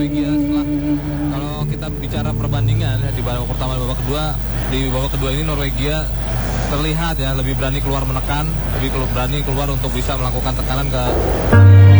Setelah kalau kita bicara perbandingan di babak pertama dan babak kedua, di babak kedua ini Norwegia terlihat ya lebih berani keluar menekan, lebih berani keluar untuk bisa melakukan tekanan ke